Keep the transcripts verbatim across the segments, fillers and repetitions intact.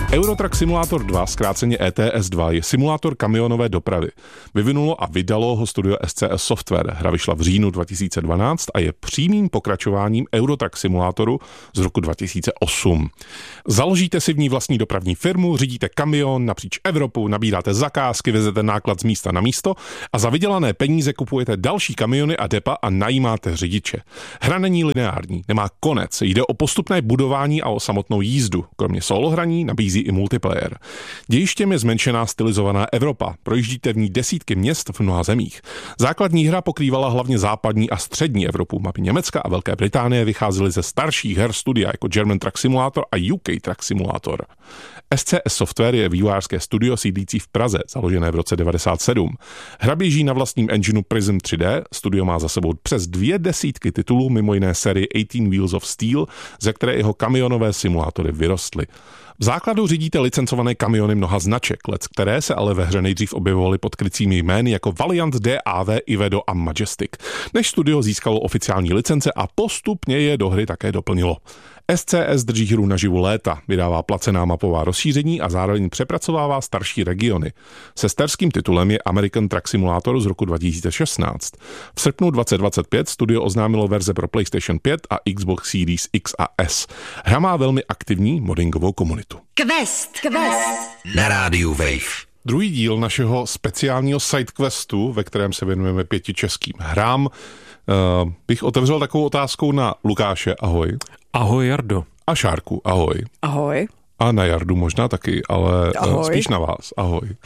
Eurotrack Simulator dva, zkráceně E T S dva, je simulátor kamionové dopravy. Vyvinulo a vydalo ho studio S C S Software. Hra vyšla v říjnu dva tisíce dvanáct a je přímým pokračováním Eurotrack Simulatoru z roku dva tisíce osm. Založíte si v ní vlastní dopravní firmu, řídíte kamion napříč Evropou, nabíráte zakázky, vezete náklad z místa na místo a za vydělané peníze kupujete další kamiony a depa a najímáte řidiče. Hra není lineární, nemá konec, jde o postupné budování a o samotnou jízdu. Kromě solohraní nabízí i multiplayer. Dějištěm je zmenšená stylizovaná Evropa. Projíždíte v ní desítky měst v mnoha zemích. Základní hra pokrývala hlavně západní a střední Evropu. Mapy Německa a Velké Británie vycházely ze starších her studia jako German Truck Simulator a U K Truck Simulator. S C S Software je vývojářské studio sídlící v Praze, založené v roce devadesát sedm. Hra běží na vlastním engineu Prism tři D, studio má za sebou přes dvě desítky titulů, mimo jiné sérii osmnáct Wheels of Steel, ze které jeho kamionové simulátory vyrostly. V základu řídíte licencované kamiony mnoha značek, lec které se ale ve hře nejdřív objevovaly pod krycími jmény jako Valiant, D A V, Ivedo a Majestic, než studio získalo oficiální licence a postupně je do hry také doplnilo. S C S drží hru naživu léta, vydává placená mapová rozšíření a zároveň přepracovává starší regiony. Sesterským titulem je American Truck Simulator z roku dva tisíce šestnáct. V srpnu dvacet dvacet pět studio oznámilo verze pro PlayStation pět a Xbox Series X a S. Hra má velmi aktivní moddingovou komunitu. Quest, quest. Na rádiu Wave. Druhý díl našeho speciálního sidequestu, ve kterém se věnujeme pěti českým hrám, uh, bych otevřel takovou otázkou na Lukáše. Ahoj. Ahoj, Jardo. A Šárku. Ahoj. Ahoj. A na Jardu možná taky, ale Ahoj. spíš na vás. Ahoj. Uh,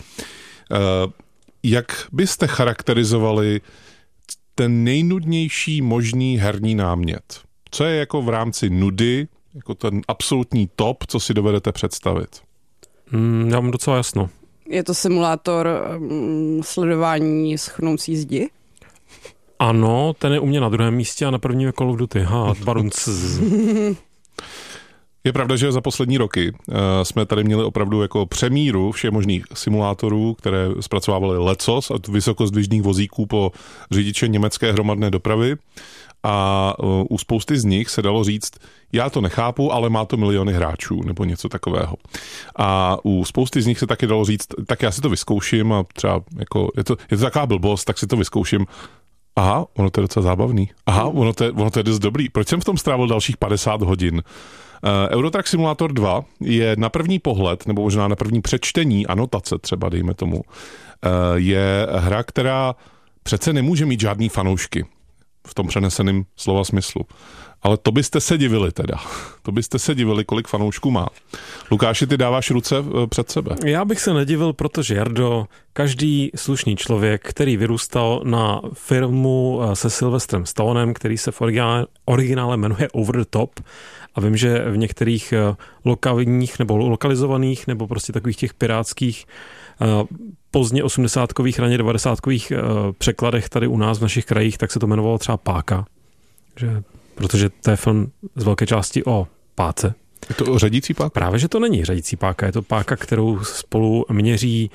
jak byste charakterizovali ten nejnudnější možný herní námět? Co je jako v rámci nudy, jako ten absolutní top, co si dovedete představit? Mm, já mám docela jasno. Je to simulátor um, sledování schnoucí zdi? Ano, ten je u mě na druhém místě a na prvním je Call of Duty. Ha, barunc. Je pravda, že za poslední roky uh, jsme tady měli opravdu jako přemíru všech možných simulátorů, které zpracovávaly lecos a vysokozdvižných vozíků po řidiče německé hromadné dopravy. A uh, u spousty z nich se dalo říct, já to nechápu, ale má to miliony hráčů, nebo něco takového. A u spousty z nich se taky dalo říct, tak já si to vyzkouším a třeba jako, je to, je to taková blbost, tak si to vyzkouším. Aha, ono to je docela zábavný. Aha, ono to je, ono to je dost dobrý. Proč jsem v tom strávil dalších padesát hodin? Uh, Eurotrack Simulator dva je na první pohled, nebo možná na první přečtení, anotace třeba, dejme tomu, uh, je hra, která přece nemůže mít žádný fanoušky v tom přeneseném slova smyslu. Ale to byste se divili teda. To byste se divili, kolik fanoušků má. Lukáši, ty dáváš ruce před sebe. Já bych se nedivil, protože, Jardo, každý slušný člověk, který vyrůstal na filmu se Sylvestrem Stallonem, který se v originále, originále jmenuje Over the Top, a vím, že v některých lokálních nebo lokalizovaných nebo prostě takových těch pirátských pozdně osmdesátkových, raně devadesátkových překladech tady u nás v našich krajích, tak se to jmenovalo třeba Páka. Že, protože to je film z velké části o páce. Je to o řadící páka? Právě, že to není řadící páka. Je to páka, kterou spolu měří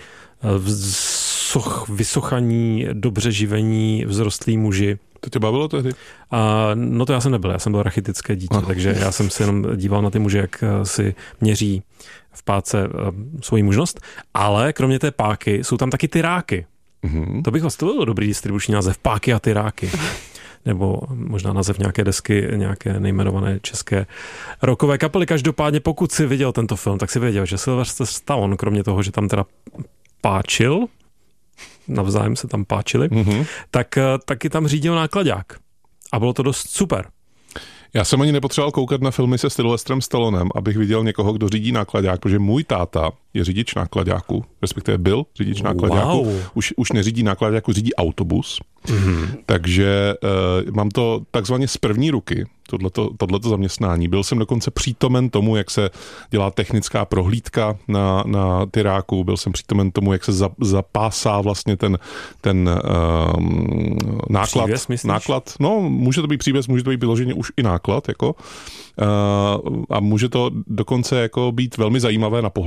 vysochaní, dobře živení, vzrostlí muži. To tě bavilo tehdy? A, no to já jsem nebyl, já jsem byl rachitické dítě, no. Takže já jsem si jenom díval na ty muže, jak si měří v páce uh, svoji mužnost, ale kromě té páky jsou tam taky tyráky. Mm-hmm. To bych vás to byl dobrý distribuční název, Páky a tyráky. Nebo možná název nějaké desky, nějaké nejmenované české rockové kapely. Každopádně, pokud si viděl tento film, tak si věděl, že Sylvester Stallone, kromě toho, že tam teda páčil, navzájem se tam páčili, mm-hmm. tak taky tam řídil nákladák. A bylo to dost super. Já jsem ani nepotřeboval koukat na filmy se Sylvestrem Stallonem, abych viděl někoho, kdo řídí nákladák, protože můj táta je řidič nákladáku, respektive byl řidič nákladáku. Wow. Už, už neřídí nákladáku, řídí autobus. Mm-hmm. Takže uh, mám to takzvaně z první ruky, tohleto, tohleto zaměstnání. Byl jsem dokonce přítomen tomu, jak se dělá technická prohlídka na, na tyráku, byl jsem přítomen tomu, jak se za, zapásá vlastně ten, ten um, náklad. Přívěs, náklad. No, může to být přívěs, může to být vyloženě už i náklad, jako. Uh, a může to dokonce jako být velmi zajímavé na pohled,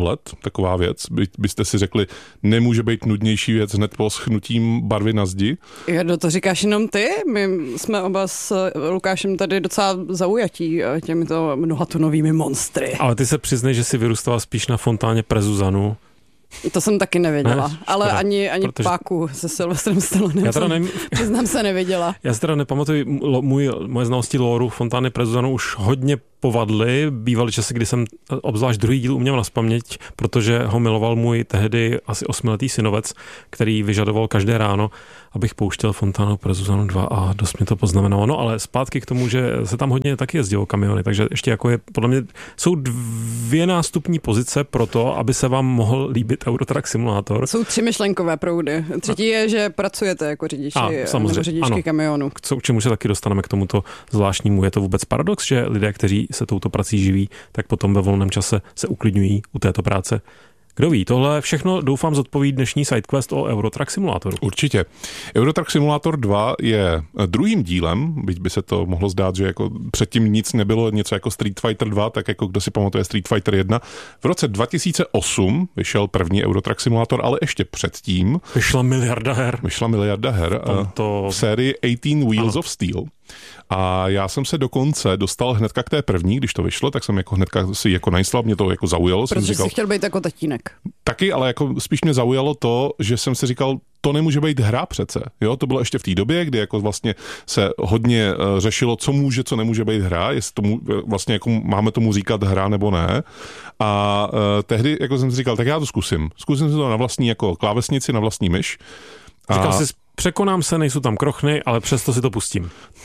taková věc? By, byste si řekli, nemůže být nudnější věc hned po schnutím barvy na zdi? Jo, to říkáš jenom ty? My jsme oba s Lukášem tady docela zaujatí těmito mnohatonovými monstry. Ale ty se přiznej, že jsi vyrůstala spíš na fontáně pre Zuzanu. To jsem taky nevěděla, ne, ale ani, ani protože... páku se Sylvestrem Stallonem já teda jsem, ne... přiznám se, nevěděla. Já si teda nepamatuji, můj, moje znalosti lóru fontány pre Zuzanu už hodně povadly. Bývaly časy, kdy jsem obzvlášť druhý díl uměl nazpaměť, protože ho miloval můj tehdy asi osmiletý synovec, který vyžadoval každé ráno, abych pouštěl fontánu pre Zuzanu dva a dost mě to poznamenalo. No ale zpátky k tomu, že se tam hodně taky jezdilo kamiony, takže ještě jako je, podle mě jsou dvě nástupní pozice pro to, aby se vám mohl líbit Eurotrack simulátor. Jsou tři myšlenkové proudy. Třetí je, že pracujete jako řidiči a, nebo řidičky ano. kamionů. K čemu se taky dostaneme k tomuto zvláštnímu. Je to vůbec paradox, že lidé, kteří se touto prací živí, tak potom ve volném čase se uklidňují u této práce. Kdo ví, tohle všechno doufám zodpoví dnešní sidequest o Eurotrack simulátoru. Určitě. Eurotrack Simulator dva je druhým dílem, byť by se to mohlo zdát, že jako předtím nic nebylo, něco jako Street Fighter dva, tak jako kdo si pamatuje Street Fighter jedna. V roce dva tisíce osm vyšel první Eurotrack Simulator, ale ještě předtím vyšla miliarda her. Vyšla miliarda her to... v sérii osmnáct Wheels ano. of Steel. A já jsem se dokonce dostal hnedka k té první, když to vyšlo, tak jsem jako hnedka si jako nainstaloval, mě to jako zaujalo. Protože jsem říkal, jsi chtěl být jako tatínek. Taky, ale jako spíš mě zaujalo to, že jsem si říkal, to nemůže být hra přece. Jo, to bylo ještě v té době, kdy jako vlastně se hodně uh, řešilo, co může, co nemůže být hra, jestli tomu vlastně jako máme tomu říkat hra nebo ne. A uh, tehdy jako jsem si říkal, tak já to zkusím. Zkusím si to na vlastní jako klávesnici, na vlastní myš. Říkal a... jsi, překonám se, nejsou tam krochny, ale přesto si to pustím.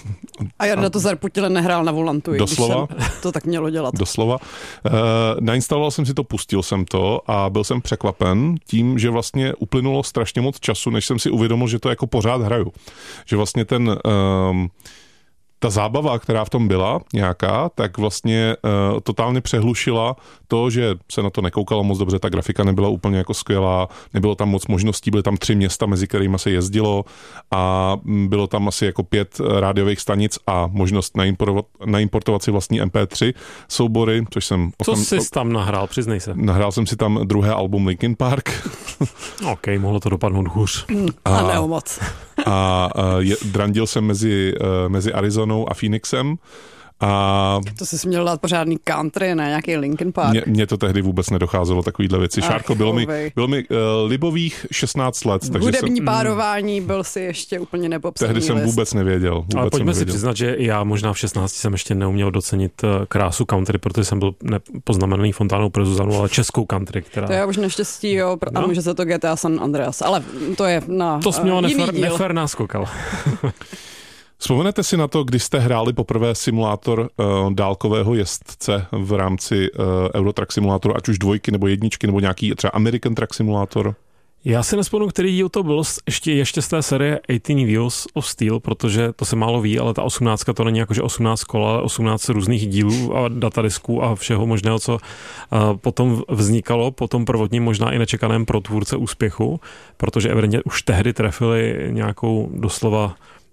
A Jarda to zarputile nehrál na volantu, i doslova, když jsem to tak mělo dělat. Doslova. Uh, nainstaloval jsem si to, pustil jsem to a byl jsem překvapen tím, že vlastně uplynulo strašně moc času, než jsem si uvědomil, že to jako pořád hraju. Že vlastně ten... Um, ta zábava, která v tom byla nějaká, tak vlastně uh, totálně přehlušila to, že se na to nekoukalo moc dobře, ta grafika nebyla úplně jako skvělá, nebylo tam moc možností, byly tam tři města, mezi kterými se jezdilo a bylo tam asi jako pět rádiových stanic a možnost naimportovat, naimportovat si vlastní em pé tři soubory, což jsem... Co okam... jsi tam nahrál, přiznej se. Nahrál jsem si tam druhé album Linkin Park. OK, mohlo to dopadnout hůř. A, a ne moc. A uh, je, drandil jsem mezi, uh, mezi Arizonou a Phoenixem. A to jsi měl dát pořádný country, ne nějaký Linkin Park. Mně, mně to tehdy vůbec nedocházelo, takovýhle věci. Ach, Šárko, bylo mi, bylo mi uh, libových šestnáct let. Takže hudební jsem, párování byl si ještě úplně nepopsaný tehdy jsem list. vůbec nevěděl. Vůbec Ale pojďme nevěděl. si přiznat, že já možná v šestnácti jsem ještě neuměl docenit krásu country, protože jsem byl poznamenaný fontánou pro Zuzanu, ale českou country, která... To je už naštěstí, jo, a no. může se to G T A San Andreas, ale to je na To jsi měla uh, nefér, nefér náskokal. Vzpomenete si na to, když jste hráli poprvé simulátor uh, dálkového jezdce v rámci uh, Eurotrack simulátoru, ať už dvojky nebo jedničky, nebo nějaký třeba American Truck Simulator? Já si nespomenu, který díl to byl, ještě, ještě z té série osmnáct Wheels of Steel, protože to se málo ví, ale ta osmnáctka to není jako, že osmnáct kol, ale osmnáct různých dílů a datadisků a všeho možného, co uh, potom vznikalo, po tom prvotním možná i nečekaném pro tvůrce úspěchu, protože evidentně už tehdy trefili nějakou doslova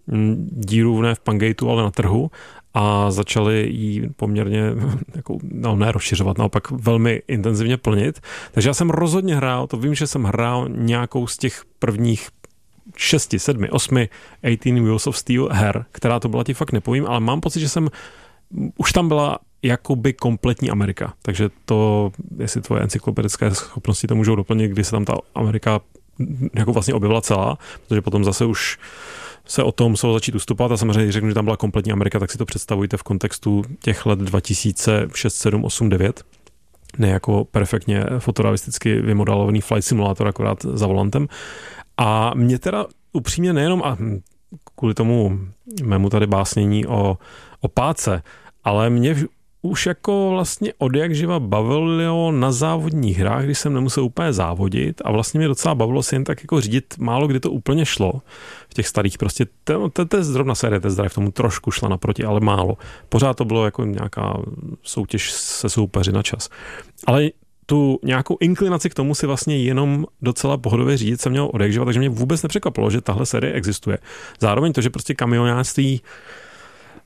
díru ne v Pangateu, ale na trhu a začali ji poměrně jako, no, ne rozšiřovat, naopak velmi intenzivně plnit. Takže já jsem rozhodně hrál, to vím, že jsem hrál nějakou z těch prvních šesti, sedmi, osmi osmnáct Wheels of Steel her, která to byla, ti fakt nepovím, ale mám pocit, že jsem už tam byla jakoby kompletní Amerika. Takže to, jestli tvoje encyklopedické schopnosti to můžou doplnit, kdy se tam ta Amerika jako vlastně objevila celá, protože potom zase už se o tom muselo začít ustupovat a samozřejmě, když řeknu, že tam byla kompletní Amerika, tak si to představujte v kontextu těch let dva tisíce šest, sedm, osm, devět. Ne jako perfektně fotorealisticky vymodelovaný flight simulator, akorát za volantem. A mě teda upřímně nejenom a kvůli tomu mému tady básnění o, o páce, ale mě už jako vlastně od jak živa bavilo na závodních hrách, když jsem nemusel úplně závodit a vlastně mě docela bavilo si jen tak jako řídit, málo kdy to úplně šlo. V těch starých prostě, to, to, to je zrovna série Test Drive, tomu trošku šla naproti, ale málo. Pořád to bylo jako nějaká soutěž se soupeři na čas. Ale tu nějakou inklinaci k tomu si vlastně jenom docela pohodově řídit jsem měl od jak živa, takže mě vůbec nepřekvapilo, že tahle série existuje. Zároveň to, že prostě kamionáctví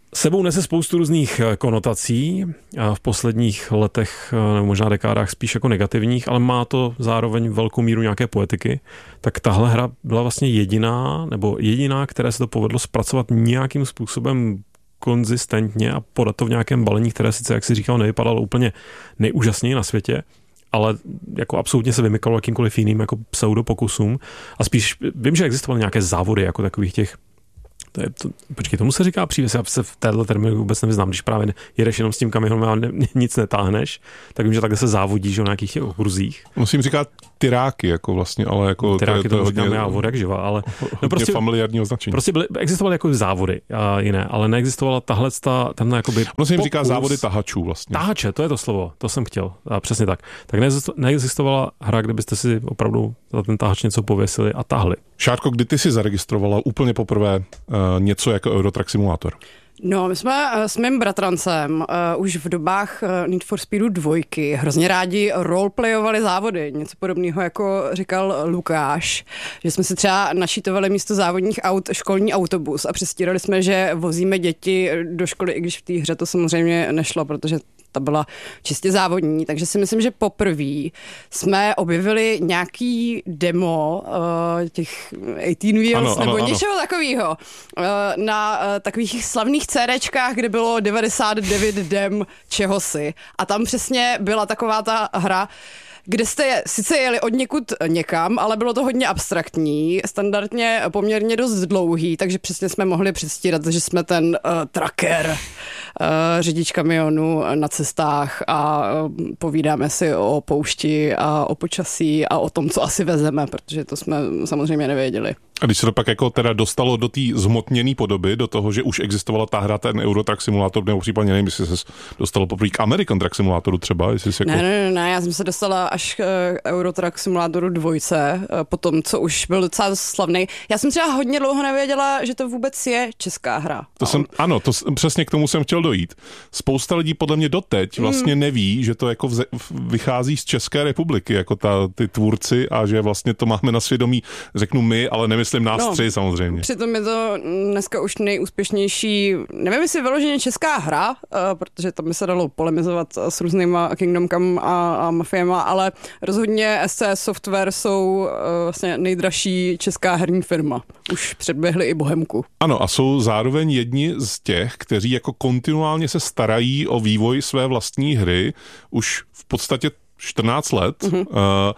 sebou nese spoustu různých konotací, a v posledních letech, nebo možná dekádách spíš jako negativních, ale má to zároveň velkou míru nějaké poetiky. Tak tahle hra byla vlastně jediná, nebo jediná, které se to povedlo zpracovat nějakým způsobem konzistentně a podat to v nějakém balení, které sice, jak si říkal, nevypadalo úplně nejúžasněji na světě, ale jako absolutně se vymykalo jakýmkoliv jiným jako pseudopokusům. A spíš vím, že existovaly nějaké závody jako takových těch. To je, to, počkej, tomu se říká přívěs, já se v této termínu vůbec nevyznám, když právě jedeš jenom s tím kamionem a ne, nic netáhneš, tak vím, že takhle se závodíš o nějakých těch okruzích. Musím říkat tyráky, jako vlastně, ale jako... Tyráky to, to, to říkám já vod jak živa, ale... No prostě, familiární označení. Prostě byly, existovaly jako závody a jiné, ale neexistovala tahle, ta, tenhle jakoby... No se jim říká závody tahačů vlastně. Tahače, to je to slovo, to jsem chtěl, a přesně tak. Tak neexistovala hra, kde byste si opravdu za ten tahač něco pověsili a tahli. Šárko, kdy ty si zaregistrovala úplně poprvé uh, něco jako Eurotrack Simulator? No, my jsme s mým bratrancem uh, už v dobách uh, Need for Speedu dvojky hrozně rádi roleplayovali závody. Něco podobného, jako říkal Lukáš, že jsme si třeba našítovali místo závodních aut školní autobus a přestírali jsme, že vozíme děti do školy, i když v té hře to samozřejmě nešlo, protože ta byla čistě závodní, takže si myslím, že poprvé jsme objevili nějaký demo uh, těch osmnáct Wheels ano, nebo ano, něčeho ano. takového uh, na uh, takových slavných CDčkách, kde bylo devadesát devět dem čehosi. A tam přesně byla taková ta hra, kde jste sice jeli od někud někam, ale bylo to hodně abstraktní, standardně poměrně dost dlouhý, takže přesně jsme mohli předstírat, že jsme ten uh, tracker, uh, řidič kamionu na cestách a uh, povídáme si o poušti a o počasí a o tom, co asi vezeme, protože to jsme samozřejmě nevěděli. A když se to pak jako teda dostalo do té zhmotněné podoby, do toho, že už existovala ta hra, ten Eurotrack Simulator, nebo případně nevím, jestli se dostalo poprvé k American Truck Simulatoru třeba, jestli se jako... Ne, ne, ne, já jsem se dostala až k Eurotrack Simulatoru dvojce, po tom, co už byl docela slavný. Já jsem třeba hodně dlouho nevěděla, že to vůbec je česká hra. To jsem, ano, to přesně k tomu jsem chtěl dojít. Spousta lidí podle mě doteď vlastně mm. neví, že to jako vze, vychází z České republiky, jako ta, ty tvůrci a že vlastně to máme na svědomí, řeknu my, ale nevím, myslím nás no, tři samozřejmě. Přitom je to dneska už nejúspěšnější, nevím, jestli vyloženě česká hra, uh, protože tam by se dalo polemizovat s různýma Kingdom Come a, a mafiema, ale rozhodně S C S Software jsou uh, vlastně nejdražší česká herní firma. Už předběhli i Bohemku. Ano, a jsou zároveň jedni z těch, kteří jako kontinuálně se starají o vývoj své vlastní hry už v podstatě čtrnáct let. Mm-hmm. Uh,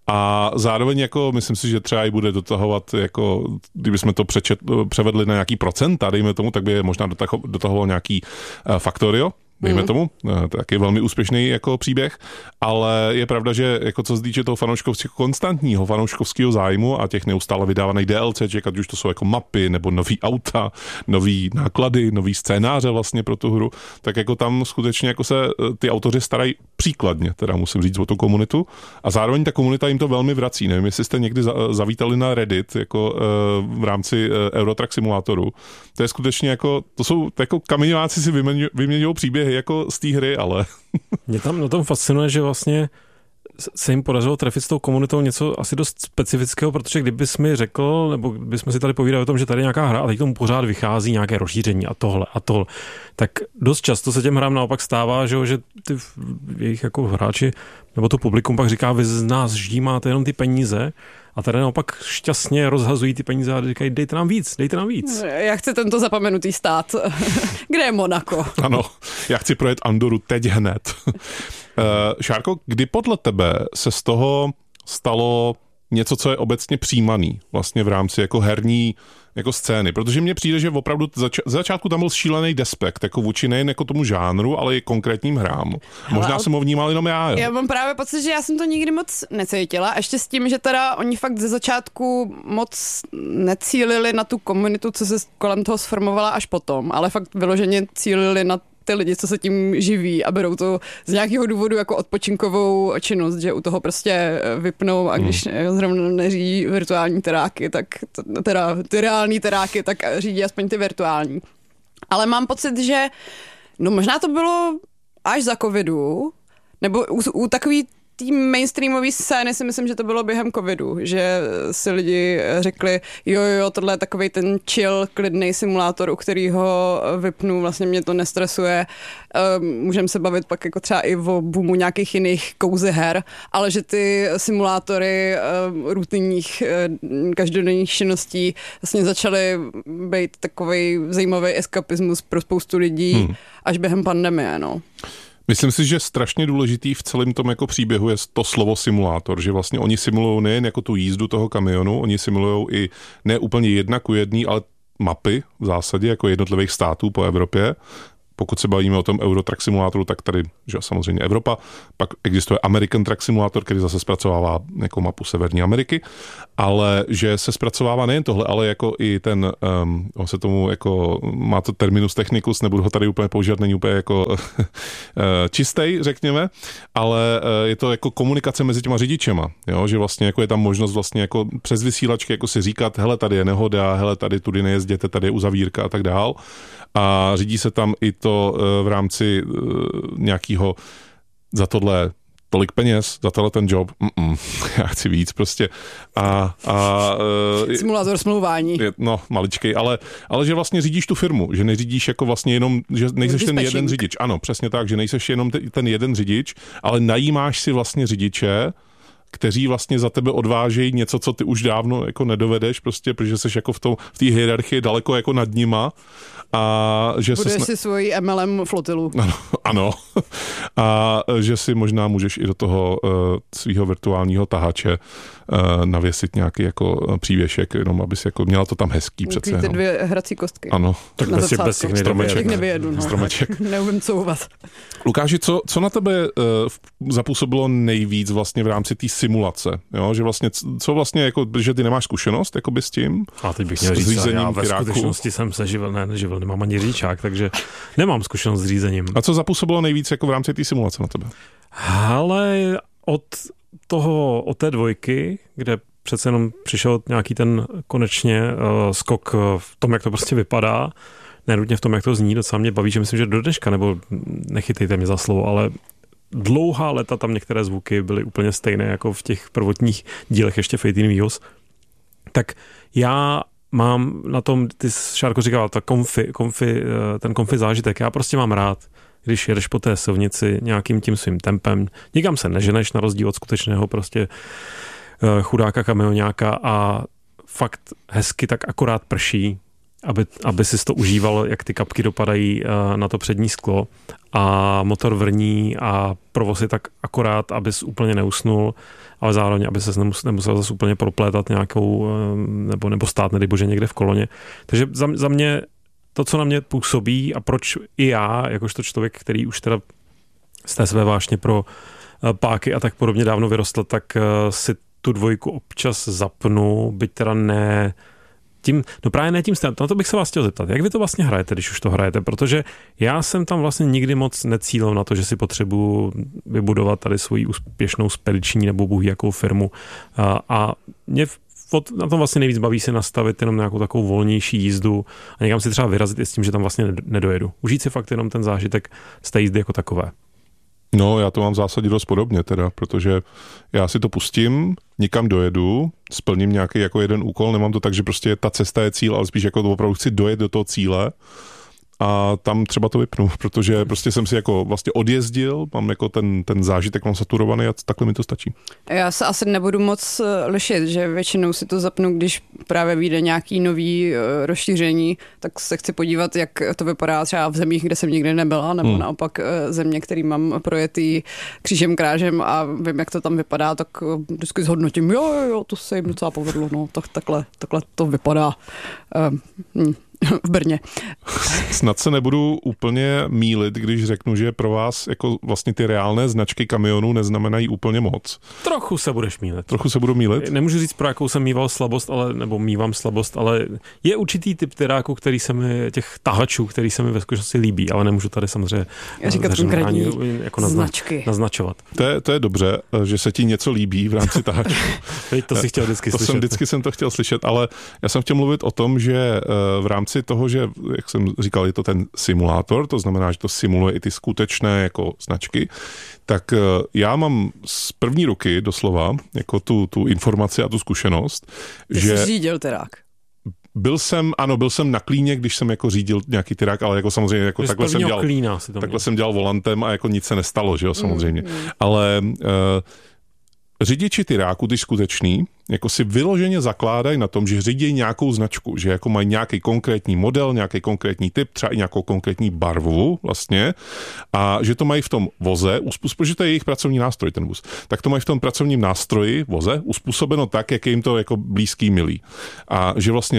A zároveň jako, myslím si, že třeba i bude dotahovat, jako, kdybychom to přečet, převedli na nějaký procenta, dejme tomu, tak by je možná dotaho, dotahovalo nějaký uh, Factorio, dejme mm. tomu, tak je velmi úspěšný jako příběh, ale je pravda, že jako co se týče toho fanouškovského konstantního fanouškovského zájmu a těch neustále vydávaných DLCček, ať už to jsou jako mapy nebo nový auta, nový náklady, nový scénáře vlastně pro tu hru, tak jako tam skutečně jako se ty autoři starají příkladně, teda musím říct o tu komunitu a zároveň ta komunita jim to velmi vrací. Nevím, jestli jste někdy zavítali na Reddit jako v rámci Eurotrack Simulatoru. To je skutečně jako, to jsou jako kamionáci si vyměňují příběhy jako z té hry, ale... Mě tam na tom fascinuje, že vlastně se jim podařilo trefit s tou komunitou něco asi dost specifického, protože kdybys mi řekl, nebo kdybychom si tady povídali o tom, že tady je nějaká hra a teď tomu pořád vychází nějaké rozšíření a tohle a tohle, tak dost často se těm hrám naopak stává, že, že ty jejich jako hráči nebo to publikum pak říká, vy z nás ždímáte jenom ty peníze, a tady naopak šťastně rozhazují ty peníze a říkají, dejte nám víc, dejte nám víc. Já chci tento zapomenutý stát. Kde je Monako? Ano, já chci projet Andoru teď hned. Šárko, kdy podle tebe se z toho stalo něco, co je obecně přijímaný vlastně v rámci jako herní jako scény, protože mně přijde, že opravdu zač- za začátku tam byl šílený despekt, jako vůči nejen jako tomu žánru, ale i konkrétním hrám. Možná ale jsem ho vnímal jenom já. Jo. Já mám právě pocit, že já jsem to nikdy moc necítila, ještě s tím, že teda oni fakt ze začátku moc necílili na tu komunitu, co se kolem toho sformovala až potom, ale fakt vyloženě cílili na ty lidi, co se tím živí a berou to z nějakého důvodu jako odpočinkovou činnost, že u toho prostě vypnou a když hmm. zrovna neřídí virtuální teráky, tak teda ty reální teráky, tak řídí aspoň ty virtuální. Ale mám pocit, že no možná to bylo až za covidu, nebo u, u takový té mainstreamové scény si myslím, že to bylo během covidu, že si lidi řekli, jo, jo, tohle je takovej ten chill, klidný simulátor, u kterého vypnu, vlastně mě to nestresuje. Můžeme se bavit pak jako třeba i o boomu nějakých jiných kouzy her, ale že ty simulátory rutinních každodenních činností vlastně začaly být takovej zajímavý eskapismus pro spoustu lidí hmm. až během pandemie, no. Myslím si, že strašně důležitý v celém tom jako příběhu je to slovo simulátor, že vlastně oni simulují nejen jako tu jízdu toho kamionu, oni simulují i ne úplně jedna ku jedný, ale mapy v zásadě jako jednotlivých států po Evropě. Pokud se bavíme o tom Euro Truck Simulátoru, tak tady, že samozřejmě Evropa, pak existuje American Truck Simulator, který zase zpracovává jako mapu Severní Ameriky, ale že se zpracovává nejen tohle, ale jako i ten, um, on se tomu jako, má to terminus technicus, nebudu ho tady úplně používat, není úplně jako čistej, řekněme, ale je to jako komunikace mezi těma řidičema, jo? Že vlastně jako je tam možnost vlastně jako přes vysílačky jako si říkat, hele, tady je nehoda, hele, tady tudy nejezděte, tady je uzavírka a tak dál. A řídí se tam i to v rámci nějakého za tohle tolik peněz, za tohle ten job, Mm-mm, já chci víc prostě. A, a, Simulátor smlouvání. No, maličkej, ale, ale že vlastně řídíš tu firmu, že neřídíš jako vlastně jenom, že nejseš ten jeden řidič. Ano, přesně tak, že nejseš jenom ten jeden řidič, ale najímáš si vlastně řidiče, kteří vlastně za tebe odvážejí něco, co ty už dávno jako nedovedeš, prostě, protože jsi jako v tom, v té hierarchii daleko jako nad nima. A že budeš sna... si svoji M L M flotilu. Ano, ano. A že si možná můžeš i do toho uh, svého virtuálního tahače uh, navěsit nějaký jako přívěšek, jenom aby si jako měla to tam hezký přece. Ty dvě hrací kostky. Ano. Tak bez těch, bez těch stromeček. Nevyjedu, no. Stromeček. Neumím couvat. Lukáši, co, co na tebe uh, zapůsobilo nejvíc vlastně v rámci té simulace? Jo? Že vlastně, co vlastně, jako, že ty nemáš zkušenost jakoby s tím? A teď bych měl říct, já ve skutečnosti jsem se živil, ne, neživil, nemám ani řidičák, takže nemám zkušenost s řízením. A co zapůsobilo nejvíc jako v rámci té simulace na tebe? Ale od toho, od té dvojky, kde přece jenom přišel nějaký ten konečně uh, skok v tom, jak to prostě vypadá, nenutně v tom, jak to zní, docela mě baví, že myslím, že do dneška, nebo nechytejte mě za slovo, ale dlouhá léta tam některé zvuky byly úplně stejné jako v těch prvotních dílech ještě Fate in Wheels. Tak já mám na tom, ty Šárko říkala, ta konfi, konfi, ten konfi zážitek, já prostě mám rád, když jedeš po té silnici nějakým tím svým tempem, nikam se neženeš na rozdíl od skutečného prostě chudáka kamionáka a fakt hezky tak akorát prší, aby, aby si to užíval, jak ty kapky dopadají na to přední sklo a motor vrní a provoz je tak akorát, abys úplně neusnul, ale zároveň, aby ses nemusel, nemusel zase úplně proplétat nějakou, nebo, nebo stát, nedej bože, někde v koloně. Takže za, za mě to, co na mě působí a proč i já, jakožto člověk, který už teda z té své vášně pro páky a tak podobně dávno vyrostl, tak si tu dvojku občas zapnu, byť teda ne tím, no právě ne tím stylem, na to bych se vás chtěl zeptat, jak vy to vlastně hrajete, když už to hrajete, protože já jsem tam vlastně nikdy moc necílil na to, že si potřebuji vybudovat tady svoji úspěšnou spediční nebo bůh jakou firmu a, a mě na tom vlastně nejvíc baví si nastavit jenom nějakou takovou volnější jízdu a někam si třeba vyrazit i s tím, že tam vlastně nedojedu. Užít si fakt jenom ten zážitek z té jízdy jako takové. No, já to mám v zásadě dost podobně teda, protože já si to pustím, nikam dojedu, splním nějaký jako jeden úkol, nemám to tak, že prostě ta cesta je cíl, ale spíš jako to opravdu chci dojet do toho cíle a tam třeba to vypnu, protože prostě jsem si jako vlastně odjezdil, mám jako ten, ten zážitek, mám saturovaný a takhle mi to stačí. Já se asi nebudu moc lišit, že většinou si to zapnu, když právě vyjde nějaký nový rozšíření, tak se chci podívat, jak to vypadá třeba v zemích, kde jsem nikdy nebyla, nebo hmm. naopak země, který mám projetý křížem krážem a vím, jak to tam vypadá, tak vždycky zhodnotím, jo, jo, jo, to se jim docela povedlo, no, tak takhle, takhle to vypadá. Um, v Brně. Snad se nebudu úplně mýlit, když řeknu, že pro vás jako vlastně ty reálné značky kamionů neznamenají úplně moc. Trochu se budeš mýlit. Trochu se budu mýlit? Nemůžu říct, pro jakou jsem mýval slabost, ale, nebo mývám slabost, ale je určitý typ tyráků, který se mi, těch tahačů, který se mi ve skutečnosti líbí, ale nemůžu tady samozřejmě říkat konkrétní jako nazna, značky. naznačovat. To je, to je dobře, že se ti něco líbí v rámci tahačů. to si chtěl vždycky to slyšet. Jsem, vždycky jsem to chtěl slyšet, ale já jsem chtěl mluvit o tom, že v rámci rámci toho, že, jak jsem říkal, je to ten simulátor, to znamená, že to simuluje i ty skutečné jako značky, tak já mám z první ruky doslova jako tu, tu informaci a tu zkušenost, Ty že... jsi řídil tyrák. Byl jsem, ano, byl jsem na klíně, když jsem jako řídil nějaký tyrák, ale jako samozřejmě jako takhle jsem dělal, klína, takhle jsem dělal volantem a jako nic se nestalo, že jo, samozřejmě. Mm, mm. Ale uh, řidiči tyráku, ty skutečný, jako si vyloženě zakládají na tom, že řídí nějakou značku, že jako mají nějaký konkrétní model, nějaký konkrétní typ, třeba i nějakou konkrétní barvu vlastně a že to mají v tom voze, protože to je jejich pracovní nástroj, ten vůz, tak to mají v tom pracovním nástroji voze uspůsobeno tak, jak je jim to jako blízký, milý. A že vlastně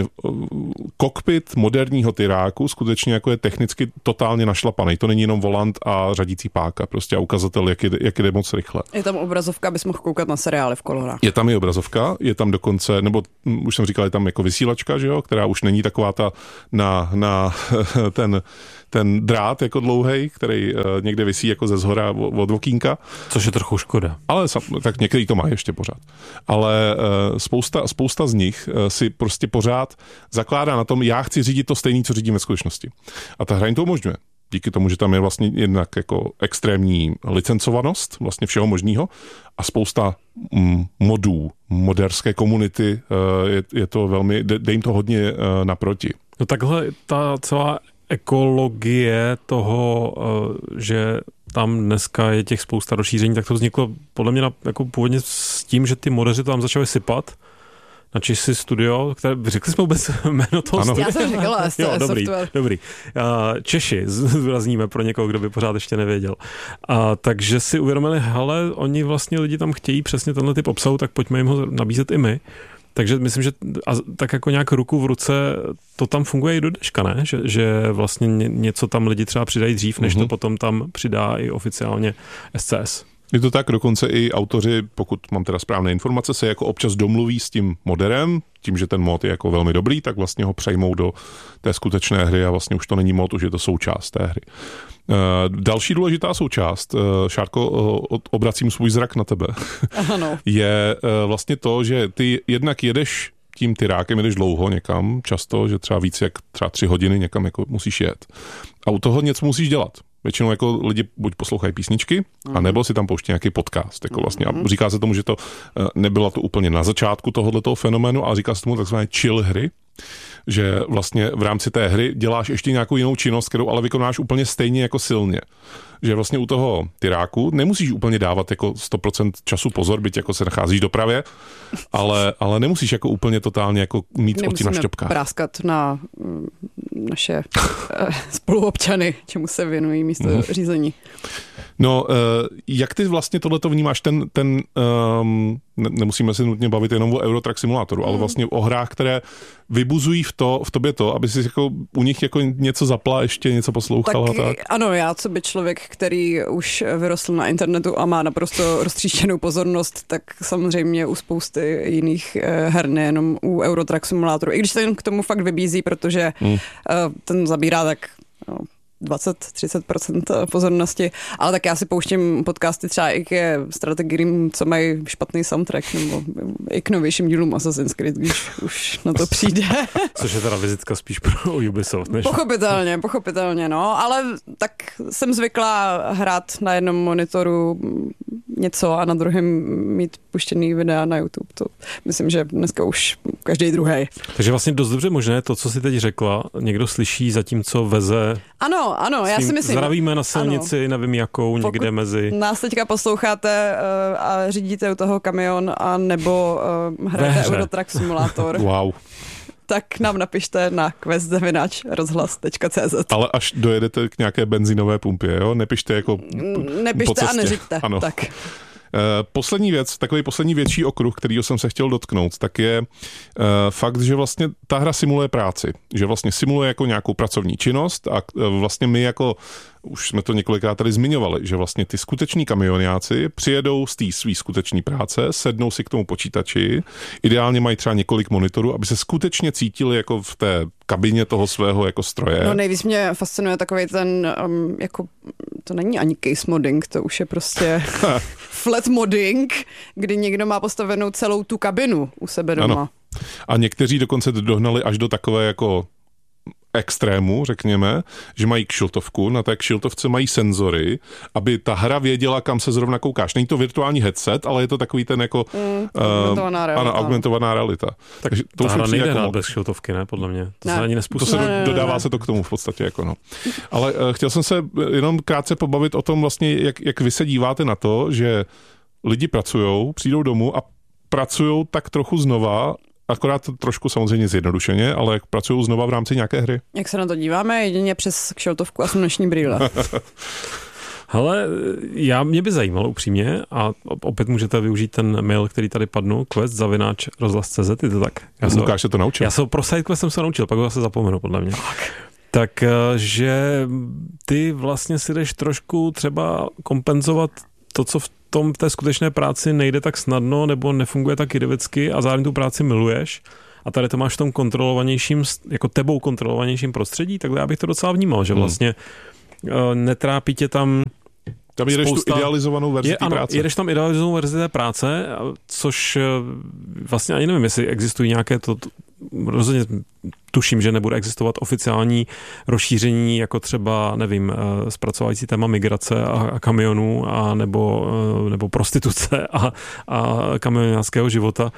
kokpit moderního tyráku skutečně jako je technicky totálně našlapaný. To není jenom volant a řadící páka, prostě a ukazatel, jak, je, jak jde moc rychle. Je tam obrazovka, abys mohl koukat na seriály v kolonách. Je tam i obrazovka, je tam dokonce, nebo už jsem říkal, je tam jako vysílačka, že jo, která už není taková ta na, na ten, ten drát jako dlouhej, který uh, někde visí jako ze zhora od okýnka. Což je trochu škoda. Ale tak některý to má ještě pořád. Ale uh, spousta, spousta z nich uh, si prostě pořád zakládá na tom, já chci řídit to stejný, co řídím ve skutečnosti. A ta hra jim to umožňuje. Díky tomu, že tam je vlastně jednak jako extrémní licencovanost vlastně všeho možného a spousta mm, modů, moderské komunity, uh, je, je to velmi, jde jim to hodně uh, naproti. No takhle ta celá ekologie toho, uh, že tam dneska je těch spousta rozšíření, tak to vzniklo podle mě na, jako původně s tím, že ty modeři to tam začali sypat na Čisi Studio, které, řekli jsme vůbec jméno toho ano. studia? Já jsem říkala, jo, dobrý, software. dobrý. Uh, Češi, zdůrazníme pro někoho, kdo by pořád ještě nevěděl. Uh, takže si uvědomili, hele, oni vlastně lidi tam chtějí přesně tenhle typ obsahu, tak pojďme jim ho nabízet i my. Takže myslím, že a tak jako nějak ruku v ruce to tam funguje i do dneška, ne? Že, že vlastně něco tam lidi třeba přidají dřív, než mm-hmm. to potom tam přidá i oficiálně S C S. Je to tak, dokonce i autoři, pokud mám teda správné informace, se jako občas domluví s tím moderem, tím, že ten mod je jako velmi dobrý, tak vlastně ho přejmou do té skutečné hry a vlastně už to není mod, už je to součást té hry. Další důležitá součást, Šárko, obracím svůj zrak na tebe, ano. je vlastně to, že ty jednak jedeš tím tyrákem, jedeš dlouho někam, často, že třeba víc jak třeba tři hodiny někam jako musíš jet. A u toho něco musíš dělat. Většinou jako lidi buď poslouchají písničky, mm. anebo si tam pouští nějaký podcast. Jako vlastně. A říká se tomu, že to nebyla to úplně na začátku tohoto fenoménu, ale říká se tomu takzvané chill hry, že vlastně v rámci té hry děláš ještě nějakou jinou činnost, kterou ale vykonáš úplně stejně jako silně. Že vlastně u toho tyráku nemusíš úplně dávat jako sto procent času pozor, byť jako se nacházíš dopravě, ale, ale nemusíš jako úplně totálně jako mít oči na šťopkách. Práskat na naše spoluobčany, čemu se věnují místo mm. řízení. No, jak ty vlastně tohleto vnímáš, ten, ten um, ne, nemusíme se nutně bavit jenom o Eurotrack simulátoru, mm. ale vlastně o hrách, které vybuzují v, to, v tobě to, aby si jako u nich jako něco zapla, ještě něco poslouchala. Tak, tak. Ano, já co by člověk, který už vyrostl na internetu a má naprosto roztříštěnou pozornost, tak samozřejmě u spousty jiných her, nejenom u Eurotrack simulátoru. I když ten k tomu fakt vybízí, protože mm. ten zabírá tak no, dvacet až třicet procent pozornosti, ale tak já si pouštím podcasty třeba i ke strategiím, co mají špatný soundtrack, nebo i k novějším dílům Assassin's Creed, když už na to přijde. Což je teda vizitka spíš pro Ubisoft, než... Pochopitelně, pochopitelně, no, ale tak jsem zvyklá hrát na jednom monitoru něco a na druhém mít puštěný videa na YouTube. To myslím, že dneska už každý druhý. Takže vlastně dost dobře možné to, co si teď řekla, někdo slyší zatímco veze. Ano, ano, já si myslím. Zdravíme na silnici, ano. Nevím jakou, někde Pokud mezi. Nás teďka posloucháte uh, a řídíte u toho kamion a nebo uh, hrajete Eurotrack simulátor. Wow. Tak nám napište na quest zavináč rozhlas tečka cé zet. Ale až dojedete k nějaké benzinové pumpě, jo? Nepište jako Nepište a neřiďte. Ano. Tak. Poslední věc, takový poslední větší okruh, kterýho jsem se chtěl dotknout, tak je uh, fakt, že vlastně ta hra simuluje práci. Že vlastně simuluje jako nějakou pracovní činnost a uh, vlastně my jako, už jsme to několikrát tady zmiňovali, že vlastně ty skuteční kamioniáci přijedou z té svý skuteční práce, sednou si k tomu počítači, ideálně mají třeba několik monitorů, aby se skutečně cítili jako v té kabině toho svého jako stroje. No nejvíc mě fascinuje takový ten, um, jako, to není ani case modding, to už je prostě flat modding, kdy někdo má postavenou celou tu kabinu u sebe doma. Ano. A někteří dokonce dohnali až do takové jako extrému, řekněme, že mají kšiltovku, na té kšiltovce mají senzory, aby ta hra věděla, kam se zrovna koukáš. Není to virtuální headset, ale je to takový ten jako mm, augmentovaná uh, realita. Ano, augmentovaná realita. Tak Takže to ta hra nejde jako bez kšiltovky, ne, podle mě. To ne. se ani nespůsobí. To se ne, dodává ne. se to k tomu v podstatě, jako no. Ale uh, chtěl jsem se jenom krátce pobavit o tom vlastně, jak, jak vy se díváte na to, že lidi pracujou, přijdou domů a pracujou tak trochu znova, akorát trošku samozřejmě zjednodušeně, ale jak pracují znova v rámci nějaké hry. Jak se na to díváme? Jedině přes kšiltovku a sluneční brýle. Hele, já mě by zajímalo upřímně a opět můžete využít ten mail, který tady padnul, quest zavináč rozhlas tečka cé zet, je to tak? Já Lukáš se to naučil. Já se pro SideQuest jsem se naučil, pak ho zase zapomenu podle mě. Tak. Takže ty vlastně si jdeš trošku třeba kompenzovat to, co v tom v té skutečné práci nejde tak snadno nebo nefunguje tak idevicky a zároveň tu práci miluješ a tady to máš v tom kontrolovanějším, jako tebou kontrolovanějším prostředí, takhle já bych to docela vnímal, že vlastně hmm. netrápí tě tam Tam jedeš spousta... tu idealizovanou verzi je, té ano, práce. jedeš tam idealizovanou verzi té práce, což vlastně ani nevím, jestli existují nějaké to, rozhodně tuším, že nebude existovat oficiální rozšíření, jako třeba, nevím, zpracovající téma migrace a, a kamionů, a nebo, nebo prostituce a, a kamionářského života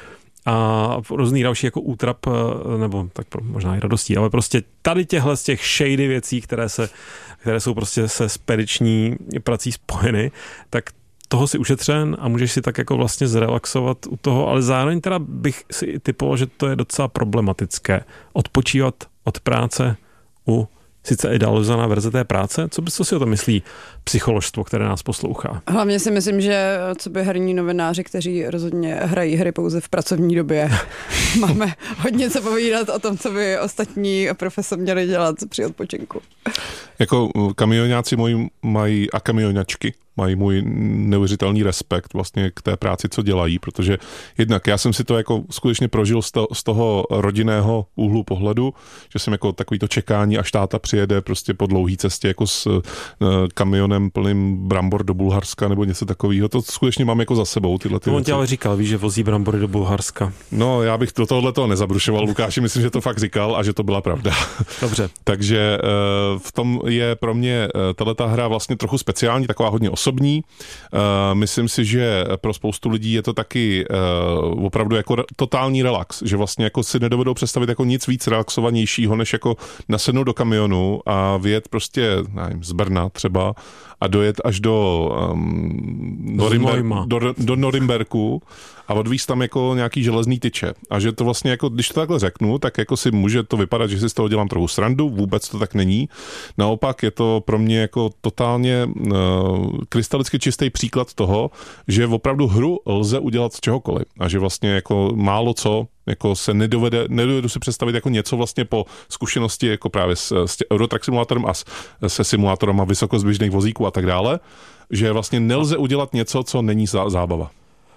a různý další jako útrap, nebo tak možná i radostí, ale prostě tady těhle z těch shady věcí, které se které jsou prostě se spediční prací spojeny, tak toho si ušetřen a můžeš si tak jako vlastně zrelaxovat u toho, ale zároveň teda bych si typoval, že to je docela problematické. Odpočívat od práce u sice idealizovaná verze té práce. Co, by, co si o to myslí psycholožstvo, které nás poslouchá? Hlavně si myslím, že co by herní novináři, kteří rozhodně hrají hry pouze v pracovní době, máme hodně co povídat o tom, co by ostatní profese měli dělat při odpočinku. Jako kamionáci moji mají a kamionačky mají můj neuvěřitelný respekt vlastně k té práci, co dělají, protože jednak já jsem si to jako skutečně prožil z, to, z toho rodinného úhlu pohledu, že jsem jako takový to čekání, až táta přijede prostě po dlouhý cestě jako s uh, kamionem plným brambor do Bulharska nebo něco takového. To skutečně mám jako za sebou tyhle ty On věci. tě ale říkal, víš, že vozí brambory do Bulharska. No, já bych do tohohle toho nezabrušoval, Lukáši, myslím, že to fakt říkal a že to byla pravda. Dobře. Takže uh, v tom je pro mě uh, tahleta hra vlastně trochu speciální, taková hodně osobní. Uh, myslím si, že pro spoustu lidí je to taky uh, opravdu jako re- totální relax, že vlastně jako si nedovedou představit jako nic víc relaxovanějšího, než jako nasednout do kamionu a vyjet prostě, nevím, z Brna třeba a dojet až do, um, Norimber- do, do Norimberku a odvízt tam jako nějaký železný tyče. A že to vlastně jako, když to takhle řeknu, tak jako si může to vypadat, že si z toho dělám trochu srandu, vůbec to tak není. Naopak je to pro mě jako totálně uh, krystalicky čistý příklad toho, že opravdu hru lze udělat z čehokoliv. A že vlastně jako málo co jako se nedovede, nedovedu si představit jako něco vlastně po zkušenosti jako právě s, s Eurotrack simulátorem a s, se simulátorem a vysokozběžných vozíků a tak dále, že vlastně nelze udělat něco, co není zá, zábava.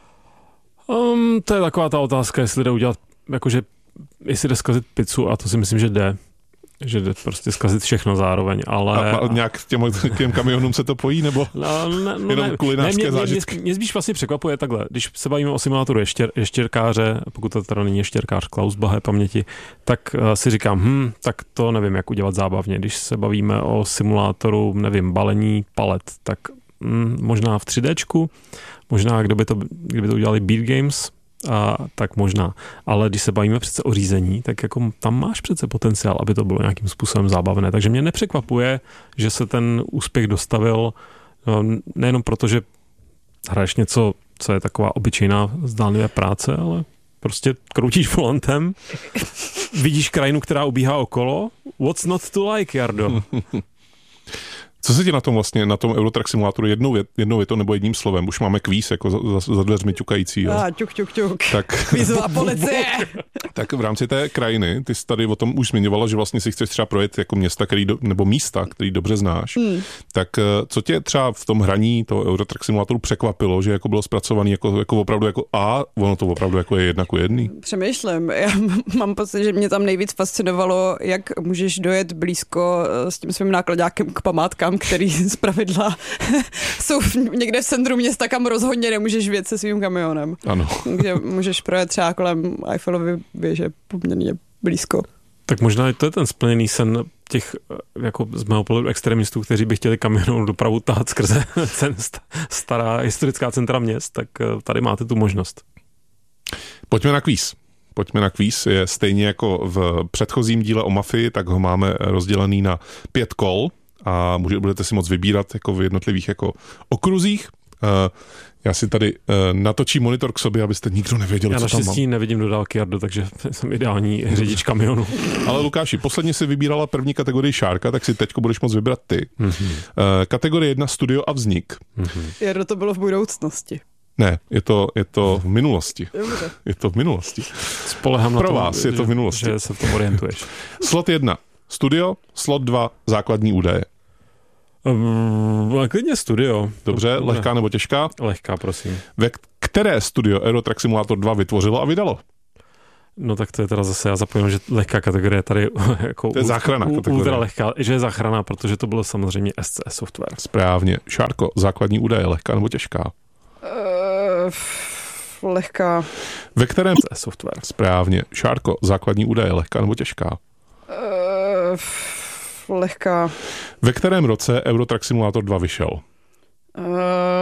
Um, to je taková ta otázka, jestli jde udělat, jakože jestli jde zkazit pizzu, a to si myslím, že jde. Že jde prostě zkazit všechno zároveň, ale... A, a nějak k těm, k těm kamionům se to pojí, nebo no, ne, no, jenom ne, kulinářské ne, mě, zážitky? Mě, mě spíš vlastně překvapuje takhle, když se bavíme o simulátoru ještěr, ještěrkáře, pokud to teda není ještěrkář Klaus blahé paměti, tak uh, si říkám, hm, tak to nevím, jak udělat zábavně. Když se bavíme o simulátoru, nevím, balení palet, tak hm, možná v tři déčku, možná kdyby to, kdyby to udělali Beat Games, a tak možná. Ale když se bavíme přece o řízení, tak jako tam máš přece potenciál, aby to bylo nějakým způsobem zábavné. Takže mě nepřekvapuje, že se ten úspěch dostavil nejenom proto, že hraješ něco, co je taková obyčejná zdánlivá práce, ale prostě kroutíš volantem, vidíš krajinu, která ubíhá okolo. What's not to like, Jardo? Co se ti na tom vlastně, na tom Eurotrack simulátoru jednou, jednou větou nebo jedním slovem? Už máme kvíz jako za, za, za dveřmi ťukající. Jo? A ťuk, ťuk, ťuk. Tak, Kvízová policie. Tak v rámci té krajiny, ty jsi tady o tom už zmiňovala, že vlastně si chceš třeba projet jako města, který do, nebo místa, který dobře znáš. Hmm. Tak co tě třeba v tom hraní toho Eurotrack simulátoru překvapilo, že jako bylo zpracovaný jako, jako opravdu jako a ono to opravdu jako je jedna ku jedný? Přemýšlím. Já mám pocit, že mě tam nejvíc fascinovalo, jak můžeš dojet blízko s tím svým nákladákem k památkám, který zpravidla jsou někde v centru města, kam rozhodně nemůžeš vjet se svým kamionem. Ano. Kde můžeš projet třeba kolem Eiffelovy věže poměrně blízko. Tak možná to je ten splněný sen těch, jako z mého pohledu, extremistů, kteří by chtěli kamionovou dopravu tahat skrze stará historická centra měst, tak tady máte tu možnost. Pojďme na kvíz. Pojďme na kvíz. Je stejně jako v předchozím díle o mafii, tak ho máme rozdělený na pět kol a budete si moc vybírat jako v jednotlivých jako okruzích. Já si tady natočím monitor k sobě, abyste nikdo nevěděl, Já co tam mám. Já naštěstí nevidím dodálky, Jardo, takže jsem ideální řidič kamionu. Ale Lukáši, posledně si vybírala první kategorii Šárka, tak si teďko budeš moct vybrat ty. Mm-hmm. Kategorie jedna studio a vznik. Mm-hmm. Jardo, to bylo v budoucnosti. Ne, je to, je to v minulosti. Je to v minulosti. Spolehám Pro na to, vás je to v minulosti. Že se v tom orientuješ. Slot jedna studio, slot dva základní údaje. Um, klidně studio. Dobře, Dobře, lehká nebo těžká? Lehká, prosím. Ve které studio Euro Truck Simulator dva vytvořilo a vydalo? No tak to je teda zase, já zapomínám, že lehká kategorie tady jako... To je záchrana kategorie. Ultra lehká, že je záchrana, protože to bylo samozřejmě S C S Software. Správně. Šárko, základní údaje, lehká nebo těžká? Uh, lehká. Ve kterém... S C S Software. Správně. Šárko, základní údaje, lehká nebo těžká? Uh, lehká. Ve kterém roce Euro Truck Simulator dva vyšel? Uh,